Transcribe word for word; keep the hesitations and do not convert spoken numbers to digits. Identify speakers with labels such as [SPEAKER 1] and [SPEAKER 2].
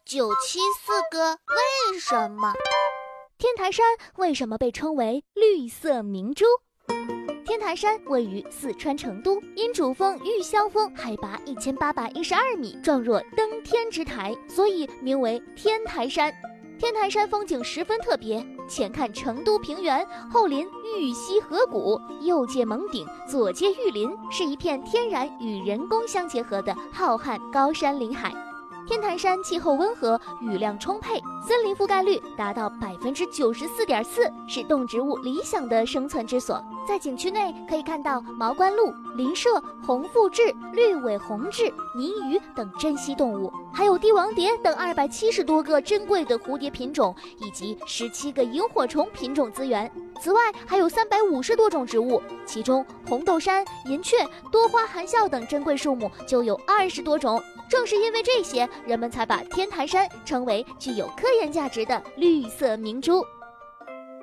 [SPEAKER 1] 九七四个为什么？
[SPEAKER 2] 天台山为什么被称为绿色明珠？天台山位于四川成都，因主峰玉霄峰海拔一千八百一十二米，状若登天之台，所以名为天台山。天台山风景十分特别，前看成都平原，后临玉溪河谷，右借蒙顶，左接玉林，是一片天然与人工相结合的浩瀚高山林海。天台山气候温和，雨量充沛，森林覆盖率达到百分之九十四点四，是动植物理想的生存之所。在景区内可以看到毛冠鹭、林麝、红腹雉、绿尾红雉、泥鱼等珍稀动物，还有帝王蝶等二百七十多个珍贵的蝴蝶品种，以及十七个萤火虫品种资源。此外，还有三百五十多种植物，其中红豆杉、银雀、多花含笑等珍贵树木就有二十多种。正是因为这些，人们才把天台山称为具有科研价值的绿色明珠。